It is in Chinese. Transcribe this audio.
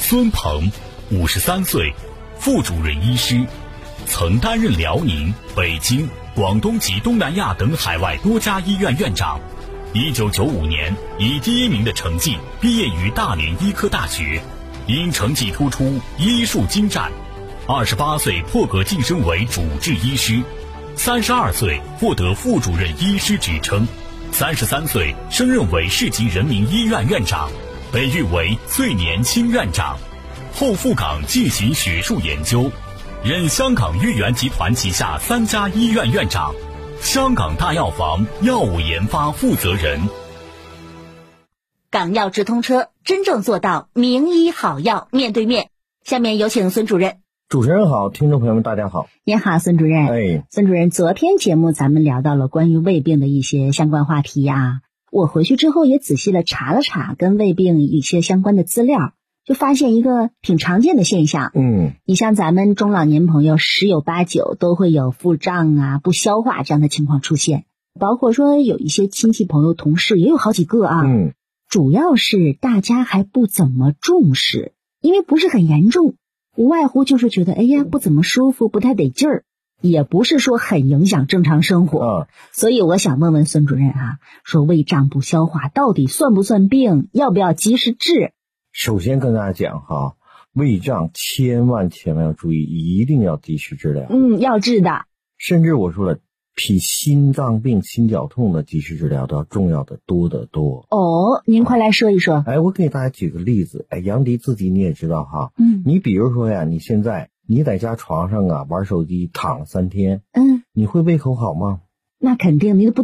孙鹏，53岁，副主任医师，曾担任辽宁、北京、广东及东南亚等海外多家医院院长。1995年以第1名的成绩毕业于大连医科大学，因成绩突出，医术精湛。28岁破格晋升为主治医师，32岁获得副主任医师职称，33岁升任为市级人民医院院长，被誉为最年轻院长。后赴港进行学术研究，任香港豫园集团旗下3家医院院长，香港大药房药物研发负责人。 港药直通车，真正做到名医好药面对面。下面有请孙主任。 主持人好，听众朋友们大家好。 您好，孙主任。孙主任，昨天节目咱们聊到了关于胃病的一些相关话题啊。我回去之后也仔细的查了查跟胃病一些相关的资料，就发现一个挺常见的现象。你像咱们中老年朋友10有89都会有腹胀啊、不消化这样的情况出现，包括说有一些亲戚朋友同事也有好几个啊。主要是大家还不怎么重视，因为不是很严重，无外乎就是觉得哎呀不怎么舒服，不太得劲儿，也不是说很影响正常生活。所以我想问问孙主任啊，说胃胀不消化到底算不算病，要不要及时治？ 首先跟大家讲哈，胃胀千万要注意，一定要及时治疗。 要治的。 甚至我说了，比心脏病、心绞痛的及时治疗都要重要的多得多。 您快来说一说。 我给大家举个例子。杨迪自己你也知道哈，你比如说呀，你现在你在家床上啊玩手机躺了3天，你会胃口好吗？ 那肯定，你都不